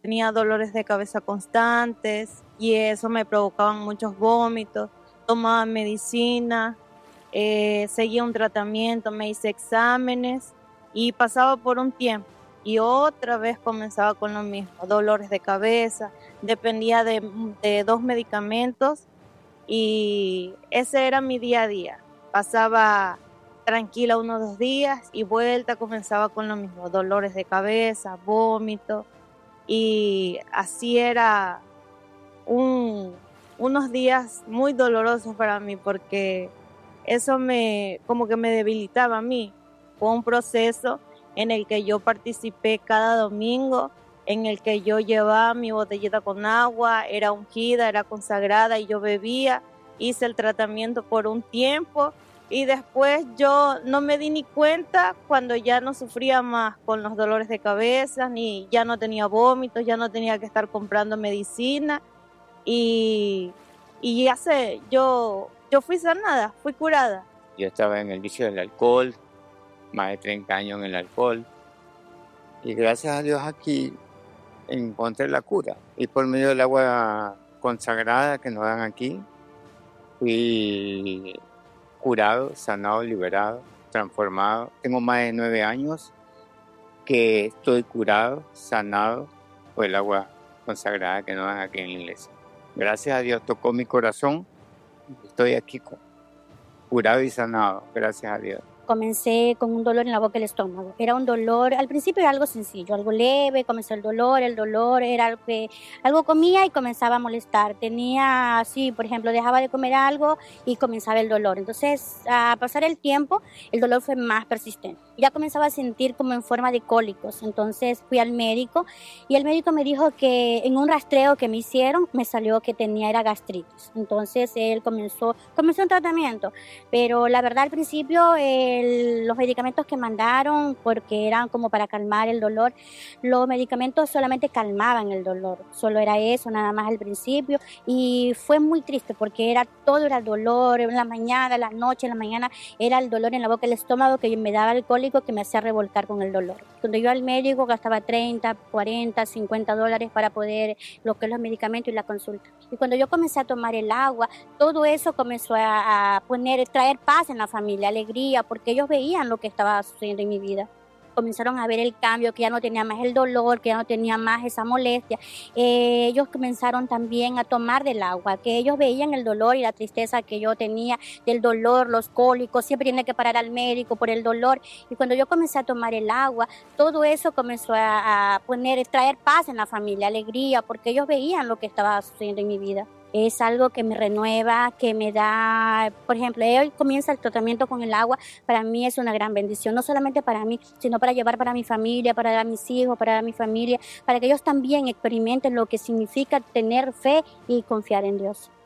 tenía dolores de cabeza constantes y eso me provocaban muchos vómitos. Tomaba medicina, seguía un tratamiento, me hice exámenes y pasaba por un tiempo y otra vez comenzaba con lo mismo, dolores de cabeza, dependía de 2 medicamentos y ese era mi día a día. Pasaba tranquila 1 o 2 días y vuelta comenzaba con lo mismo, dolores de cabeza, vómito y así era un, unos días muy dolorosos para mí porque eso como que me debilitaba a mí. Fue un proceso en el que yo participé cada domingo, en el que yo llevaba mi botellita con agua, era ungida, era consagrada y yo bebía, hice el tratamiento por un tiempo y después yo no me di ni cuenta cuando ya no sufría más con los dolores de cabeza, ni ya no tenía vómitos, ya no tenía que estar comprando medicina y, y yo fui sanada, fui curada. Yo estaba en el vicio del alcohol, más de 30 años en el alcohol, y gracias a Dios aquí encontré la cura. Y por medio del agua consagrada que nos dan aquí, fui curado, sanado, liberado, transformado. Tengo más de 9 años que estoy curado, sanado por el agua consagrada que nos dan aquí en la iglesia. Gracias a Dios tocó mi corazón, estoy aquí curado y sanado, gracias a Dios. Comencé con un dolor en la boca del estómago. Era un dolor, al principio era algo sencillo, algo leve, comenzó el dolor era algo que algo comía y comenzaba a molestar. Tenía así, por ejemplo, dejaba de comer algo y comenzaba el dolor. Entonces, a pasar el tiempo, el dolor fue más persistente. Ya comenzaba a sentir como en forma de cólicos. Entonces fui al médico y el médico me dijo que en un rastreo que me hicieron, me salió que era gastritis. Entonces él comenzó un tratamiento, pero la verdad al principio los medicamentos que mandaron, porque eran como para calmar el dolor, los medicamentos solamente calmaban el dolor, solo era eso, nada más al principio, y fue muy triste porque todo era dolor, en la mañana, en la noche, en la mañana, era el dolor en la boca del estómago que me daba el cólico que me hacía revolcar con el dolor. Cuando yo al médico gastaba 30, 40, 50 dólares para poder lo que es los medicamentos y la consulta. Y cuando yo comencé a tomar el agua, todo eso comenzó a traer paz en la familia, alegría, porque ellos veían lo que estaba sucediendo en mi vida. Comenzaron a ver el cambio, que ya no tenía más el dolor, que ya no tenía más esa molestia. Ellos comenzaron también a tomar del agua, que ellos veían el dolor y la tristeza que yo tenía, del dolor, los cólicos, siempre tenía que parar al médico por el dolor. Y cuando yo comencé a tomar el agua, todo eso comenzó a traer paz en la familia, alegría, porque ellos veían lo que estaba sucediendo en mi vida. Es algo que me renueva, que me da, por ejemplo, hoy comienza el tratamiento con el agua, para mí es una gran bendición, no solamente para mí, sino para llevar para mi familia, para dar a mis hijos, para dar a mi familia, para que ellos también experimenten lo que significa tener fe y confiar en Dios.